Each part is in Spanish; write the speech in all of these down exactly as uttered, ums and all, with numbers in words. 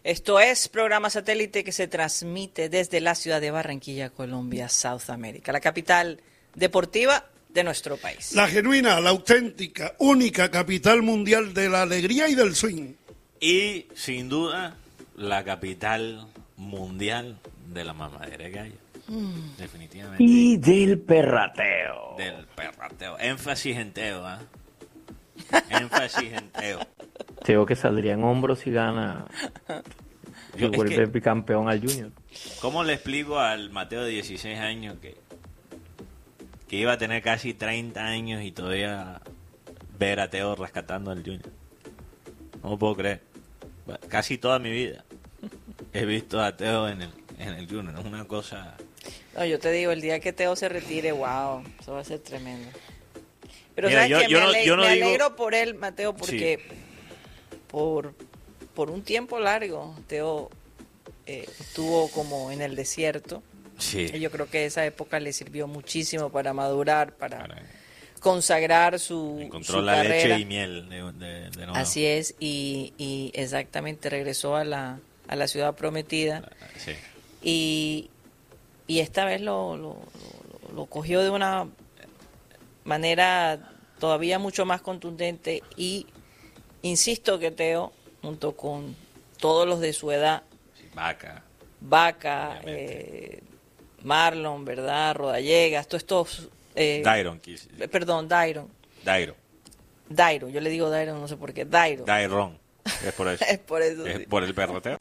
Esto es programa satélite que se transmite desde la ciudad de Barranquilla, Colombia, South America, la capital deportiva de nuestro país. La genuina, la auténtica, única capital mundial de la alegría y del swing. Y, sin duda, la capital mundial de la mamadera de gallo. Mm. Definitivamente. Y del perrateo. Del perrateo. Énfasis en Teo, ¿ah? ¿eh? Énfasis en Teo. Teo que saldría en hombros si gana. Yo, y vuelve que, bicampeón al Junior. ¿Cómo le explico al Mateo de dieciséis años que, que iba a tener casi treinta años y todavía ver a Teo rescatando al Junior? No lo puedo creer. Casi toda mi vida he visto a Teo en el, en el Junior. Es una cosa... No, yo te digo, el día que Teo se retire, wow, eso va a ser tremendo. Pero Mira, sabes yo, que yo me, no, ale- yo no me digo... alegro por él, Mateo, porque Sí. por, por un tiempo largo Teo eh, estuvo como en el desierto. Sí. Y yo creo que esa época le sirvió muchísimo para madurar, para Para- consagrar su, Encontró su la carrera. leche y miel de, de, de nuevo. Así es, y, y exactamente regresó a la, a la ciudad prometida. Sí. Y, y esta vez lo, lo, lo, lo cogió de una manera todavía mucho más contundente y insisto que Teo, junto con todos los de su edad, Sí, Vaca. Vaca, Obviamente. eh, Marlon, ¿verdad? Rodallegas, todos estos... Eh, Dairon. quis- perdón, Dairon. Dairo. Dairo, yo le digo Dairon, no sé por qué. Dairo. Dairon. Es por eso. Es por eso. Es sí. por el perroteo.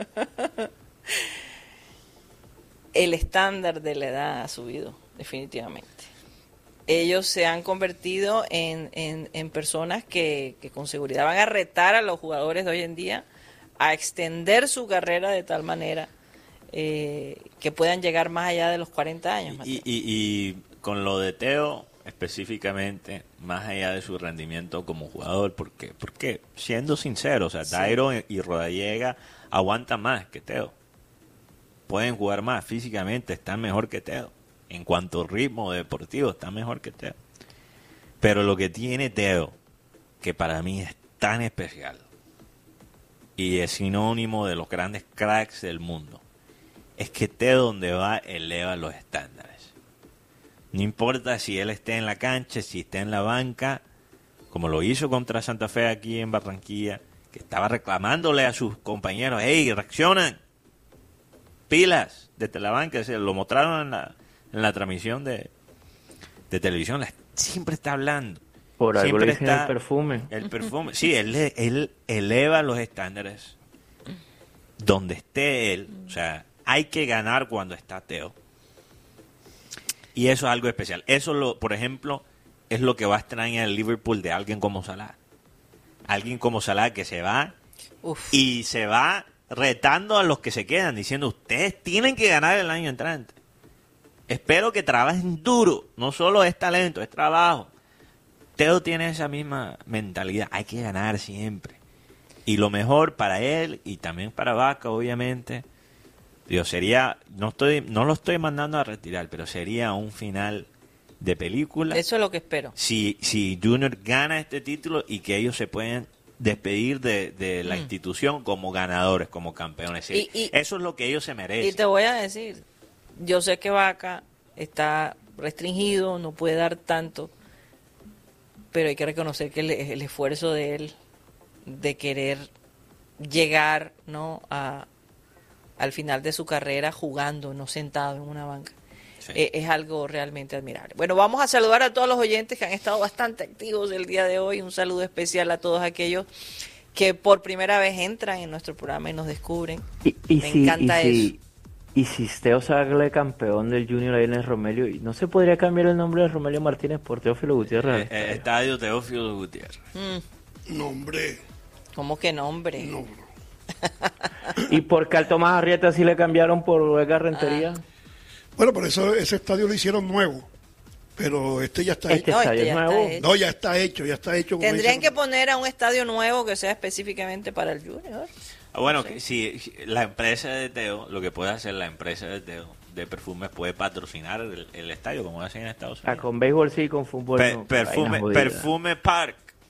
El estándar de la edad ha subido, definitivamente. Ellos se han convertido en, en, en personas que, que con seguridad van a retar a los jugadores de hoy en día a extender su carrera de tal manera eh, que puedan llegar más allá de los cuarenta años. Mateo. Y, y, y con lo de Teo, específicamente, más allá de su rendimiento como jugador, porque, porque siendo sincero, o sea, Sí. Dairo y Rodallega aguantan más que Teo. Pueden jugar más físicamente, están mejor que Teo. En cuanto a ritmo deportivo, están mejor que Teo. Pero lo que tiene Teo, que para mí es tan especial, y es sinónimo de los grandes cracks del mundo, es que Teo donde va eleva los estándares. No importa si él esté en la cancha, si esté en la banca, como lo hizo contra Santa Fe aquí en Barranquilla, que estaba reclamándole a sus compañeros, hey, reaccionan, pilas, desde la banca, se lo mostraron en la, en la transmisión de, de televisión, la- siempre está hablando. Por algo Siempre le dicen está- el perfume. El perfume, sí, él, él eleva los estándares donde esté él, o sea, hay que ganar cuando está Teo. Y eso es algo especial. Eso, lo, por ejemplo, es lo que va a extrañar el Liverpool de alguien como Salah. Alguien como Salah que se va Uf. y se va retando a los que se quedan, diciendo, ustedes tienen que ganar el año entrante. Espero que trabajen duro. No solo es talento, es trabajo. Teo tiene esa misma mentalidad. Hay que ganar siempre. Y lo mejor para él y también para Vaca, obviamente, digo, sería, no estoy, no lo estoy mandando a retirar, pero sería un final de película. Eso es lo que espero. Si, si Junior gana este título y que ellos se pueden despedir de, de la Mm. institución como ganadores, como campeones. Sí, Y- y- eso es lo que ellos se merecen. Y te voy a decir, yo sé que Vaca está restringido, no puede dar tanto, pero hay que reconocer que el, el esfuerzo de él de querer llegar, ¿no?, a al final de su carrera jugando, no sentado en una banca. Sí. Eh, es algo realmente admirable. Bueno, vamos a saludar a todos los oyentes que han estado bastante activos el día de hoy. Un saludo especial a todos aquellos que por primera vez entran en nuestro programa y nos descubren. Y, y Me si, encanta y si, eso. Y si Teo sale campeón del Junior ahí en el Romelio, ¿no se podría cambiar el nombre de Romelio Martínez por Teófilo Gutiérrez? Eh, eh, Estadio Teófilo Gutiérrez. Mm, No, hombre. ¿Cómo que nombre? No, bro. ¿Y por qué al Tomás Arrieta sí le cambiaron por Edgar Rentería? Bueno, por eso ese estadio lo hicieron nuevo. Pero este ya está Este hecho. No, estadio este es ya nuevo. está hecho. No, ya está hecho, ya está hecho. como Tendrían dicen. que poner a un estadio nuevo que sea específicamente para el Junior. Ah, bueno, que si, si la empresa de Teo, lo que puede hacer la empresa de Teo de perfumes puede patrocinar el, el estadio como hacen en Estados Ah, Unidos. con béisbol sí, con fútbol Pe- no. perfume, Vaina jodida. perfume Park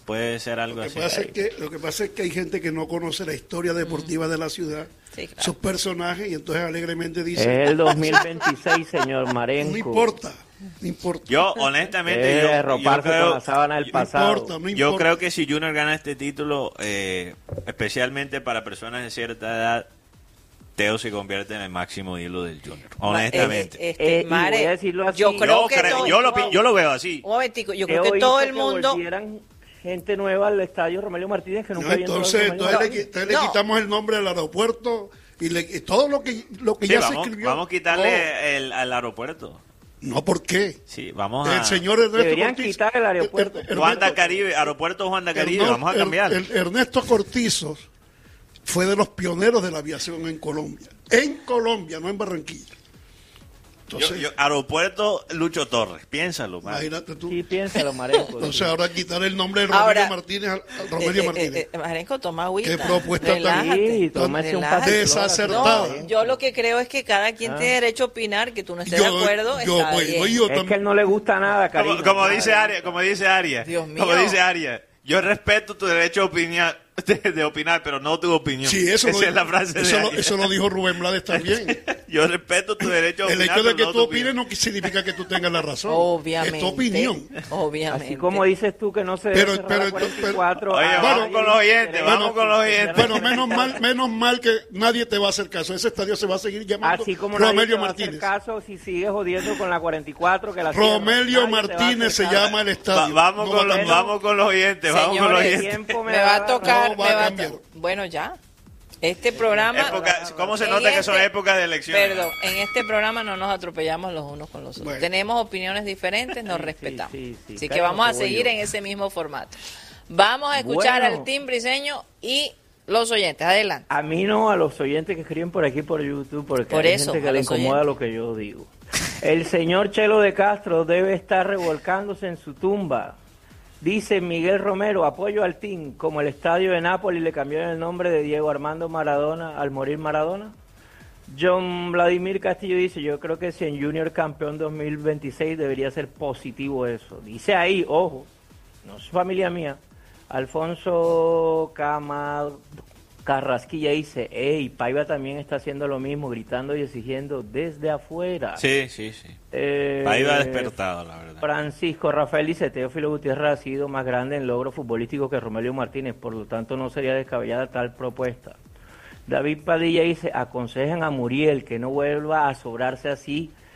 puede ser algo Lo que, así. pasa es que, lo que pasa es que hay gente que no conoce la historia deportiva de la ciudad, Sí, claro. sus personajes, y entonces alegremente dice, Es el dos mil veintiséis, señor Marenco. no importa, no importa. Yo, honestamente, Es yo, yo arroparse con creo, la sábana del no pasado. importa, no yo importa. creo que si Junior gana este título, eh, especialmente para personas de cierta edad, Teo se convierte en el máximo ídolo del Junior. Honestamente. Eh, eh, este, Eh, y Mare, voy a decirlo así. yo creo yo, que creo- todo- yo, lo, pi- yo lo veo así. Un momentico, yo Teo creo que hizo todo el que mundo... volvieran gente nueva al estadio Romelio Martínez que nunca No, había entrado entonces, al Romelio entonces, le, Martínez. entonces le No. quitamos el nombre al aeropuerto y, le, y todo lo que, lo que Sí, ya vamos, se escribió. vamos a quitarle el, al aeropuerto. No, no, ¿por qué? Sí, vamos a... El señor Ernesto Deberían Cortizo- quitar el aeropuerto. Er- er- Juan da Ernesto- Caribe, aeropuerto Juan da Caribe, Erno- vamos a Er- cambiar. Er- Ernesto Cortizos fue de los pioneros de la aviación en Colombia. En Colombia, no en Barranquilla. Yo- Entonces, yo- aeropuerto Lucho Torres, piénsalo. man. imagínate tú. Sí, piénsalo, Marenco. Entonces ahora quitar el nombre de Romelio Ahora, Martínez al, al Romelio Eh, eh, Martínez. eh, eh, Marenco, toma agüita. Qué propuesta tan- Relájate. Sí, tómese un Relájate. par de Desacertada. No, yo lo que creo es que cada quien Ah. tiene derecho a opinar, que tú no estés Yo- de acuerdo, yo, está pues, bien. yo Es que también- él no le gusta nada, Como, cariño. como dice Aria, como dice Aria, Dios mío. como dice Aria, yo respeto tu derecho a opinar, de, de opinar, pero no tu opinión. Sí, eso, Esa lo, es la frase eso, de lo, Aria. eso lo dijo Rubén Blades también. Yo respeto tu derecho a El opinar. hecho de pero que no tú tu opines opinión. no significa que tú tengas la razón. Obviamente. Es tu opinión. Obviamente. Así como dices tú que no se Pero- debe cerrar pero- la cuarenta y cuatro. Oye, a- vamos a- con los oyentes, a- vamos con los oyentes. Bueno, menos mal, menos mal que nadie te va a hacer caso. Ese estadio se va a seguir llamando Así como nadie Romelio te va a hacer Martínez. caso si sigues jodiendo con la cuarenta y cuatro que la Romelio cierran. Nadie te va a Martínez se hacer caso. llama el Va- estadio. vamos, No con va a los, cambiar. vamos con los oyentes, vamos con los Señores, oyentes. tiempo me va a da- tocar, no va me a va a cambiar. to- bueno, ya. Este programa... Época- ¿Cómo se en nota que son este- épocas de elecciones? Perdón, en este programa no nos atropellamos los unos con los otros. Bueno. Tenemos opiniones diferentes, nos Sí, respetamos. sí, sí. Así que Cállate, vamos a voy seguir yo. en ese mismo formato. Vamos a escuchar Bueno. al Team Briseño y los oyentes. Adelante. A mí no, a los oyentes que escriben por aquí por YouTube, porque Por hay eso, gente a que le los incomoda oyentes. lo que yo digo. El señor Chelo de Castro debe estar revolcándose en su tumba. Dice Miguel Romero, apoyo al team, como el estadio de Nápoles le cambiaron el nombre de Diego Armando Maradona al morir Maradona. John Vladimir Castillo dice, yo creo que si en Junior campeón dos mil veintiséis debería ser positivo eso. Dice ahí, ojo, no es familia mía. Alfonso Cama Carrasquilla dice, hey, Paiva también está haciendo lo mismo, gritando y exigiendo desde afuera. Sí, sí, sí. Eh, Ahí va despertado, la verdad. Francisco Rafael dice, Teófilo Gutiérrez ha sido más grande en logro futbolístico que Romelio Martínez, por lo tanto no sería descabellada tal propuesta. David Padilla dice, aconsejan a Muriel que no vuelva a sobrarse así